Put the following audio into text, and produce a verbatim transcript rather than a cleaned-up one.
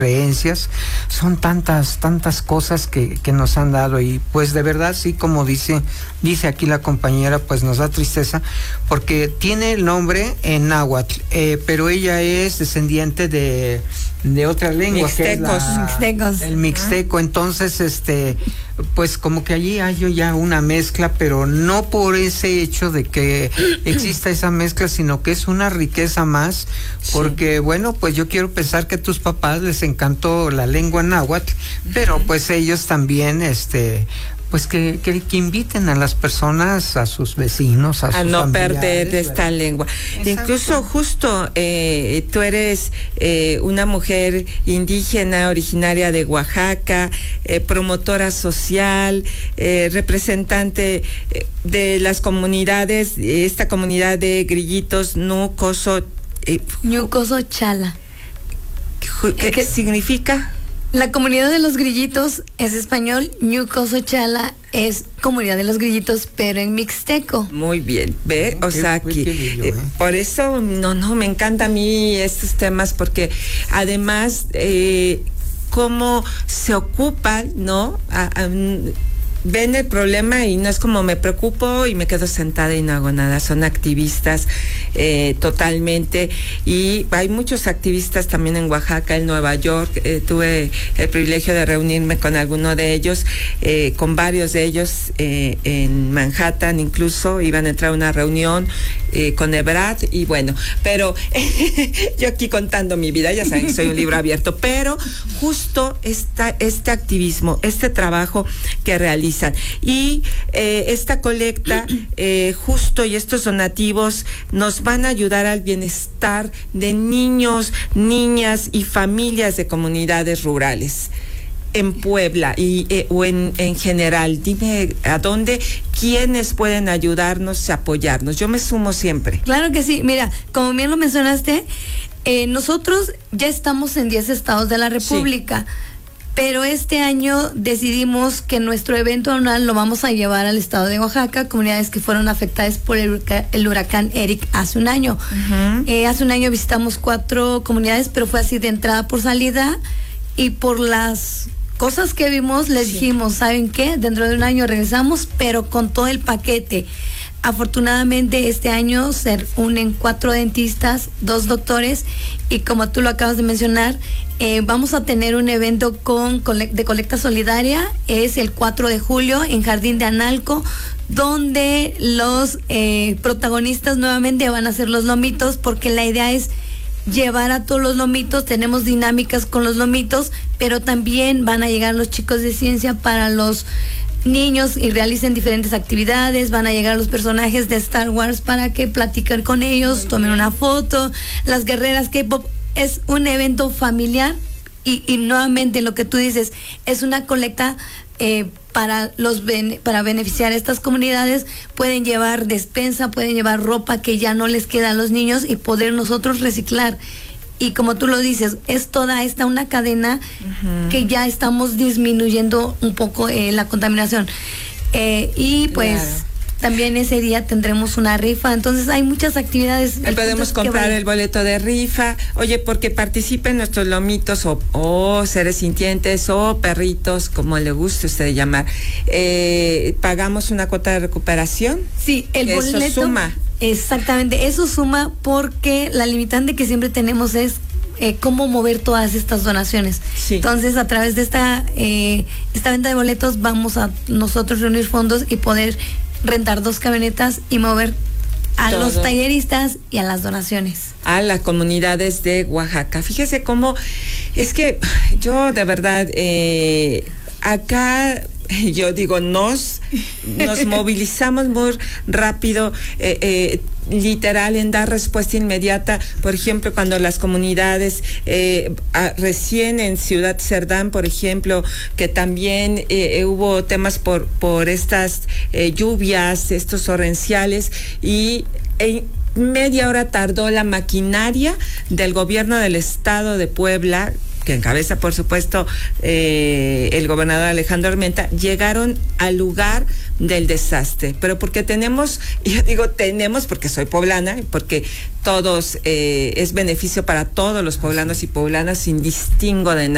creencias, son tantas, tantas cosas que, que nos han dado, y pues de verdad sí, como dice, dice aquí la compañera, pues nos da tristeza, porque tiene el nombre en náhuatl, eh, pero ella es descendiente de, de otra lengua, mixtecos, que es la, mixtecos. el mixteco, entonces este, pues como que allí hay ya una mezcla, pero no por ese hecho de que exista esa mezcla, sino que es una riqueza más, porque sí. Bueno, pues yo quiero pensar que a tus papás les encantó la lengua náhuatl, pero pues ellos también, este, pues que, que, que inviten a las personas, a sus vecinos, a, a sus no perder ¿verdad? esta lengua. Exacto. Incluso justo eh, tú eres eh, una mujer indígena originaria de Oaxaca, eh, promotora social, eh, representante de las comunidades, esta comunidad de grillitos Nucoso. Eh, Ñucoso Chala. ¿Qué, ¿Qué significa? La comunidad de los grillitos es español, Ñucoso Chala es comunidad de los grillitos, pero en mixteco. Muy bien, ¿ve? O sea, que eh, por eso, no, no, me encanta a mí estos temas, porque además, eh, cómo se ocupan, ¿no? A, a, ven el problema y no es como me preocupo y me quedo sentada y no hago nada. Son activistas eh, totalmente, y hay muchos activistas también en Oaxaca, en Nueva York. Eh, tuve el privilegio de reunirme con alguno de ellos, eh, con varios de ellos eh, en Manhattan, incluso iban a entrar a una reunión eh, con Ebrard, y bueno, pero yo aquí contando mi vida, ya saben, soy un libro abierto, pero justo esta, este activismo, este trabajo que realiza y eh, esta colecta eh, justo, y estos donativos nos van a ayudar al bienestar de niños, niñas y familias de comunidades rurales en Puebla y eh, o en, en general. Dime a dónde, quiénes pueden ayudarnos y apoyarnos. Yo me sumo siempre. Claro que sí. Mira, como bien lo mencionaste, eh, nosotros ya estamos en diez estados de la República. Sí. Pero este año decidimos que nuestro evento anual lo vamos a llevar al estado de Oaxaca, comunidades que fueron afectadas por el, huracán, el huracán Eric hace un año. Uh-huh. Eh, hace un año visitamos cuatro comunidades, pero fue así de entrada por salida, y por las cosas que vimos les sí. dijimos, ¿saben qué? Dentro de un año regresamos, pero con todo el paquete. Afortunadamente este año se unen cuatro dentistas, dos doctores, y como tú lo acabas de mencionar, eh, vamos a tener un evento con de colecta solidaria. Es el cuatro de julio en Jardín de Analco, donde los eh, protagonistas nuevamente van a ser los lomitos, porque la idea es llevar a todos los lomitos. Tenemos dinámicas con los lomitos, pero también van a llegar los chicos de ciencia para los niños y realicen diferentes actividades. Van a llegar los personajes de Star Wars para que platiquen con ellos, tomen una foto. Las guerreras K-pop. Es un evento familiar, y, y nuevamente lo que tú dices, es una colecta eh, para los bene, para beneficiar a estas comunidades. Pueden llevar despensa, pueden llevar ropa que ya no les queda a los niños y poder nosotros reciclar. Y como tú lo dices, es toda esta una cadena uh-huh. que ya estamos disminuyendo un poco eh, la contaminación. Eh, y pues claro. también ese día tendremos una rifa. Entonces hay muchas actividades. Podemos comprar el boleto de rifa. Oye, porque participen nuestros lomitos o, o seres sintientes o perritos, como le guste a usted llamar. Eh, ¿Pagamos una cuota de recuperación? Sí, el boleto. Eso suma. Exactamente, eso suma, porque la limitante que siempre tenemos es eh, cómo mover todas estas donaciones. Sí. Entonces, a través de esta eh, esta venta de boletos vamos a nosotros reunir fondos y poder rentar dos camionetas y mover a Todo. los talleristas y a las donaciones. A las comunidades de Oaxaca. Fíjese cómo, es que yo de verdad, eh, acá... yo digo, nos, nos movilizamos muy rápido, eh, eh, literal, en dar respuesta inmediata. Por ejemplo, cuando las comunidades, eh, a, recién en Ciudad Cerdán, por ejemplo, que también eh, hubo temas por, por estas eh, lluvias, estos torrenciales, y en media hora tardó la maquinaria del gobierno del estado de Puebla, que encabeza, por supuesto, eh, el gobernador Alejandro Armenta, llegaron al lugar del desastre. Pero porque tenemos, yo digo tenemos porque soy poblana, porque todos, eh, es beneficio para todos los poblanos y poblanas sin distingo de nada.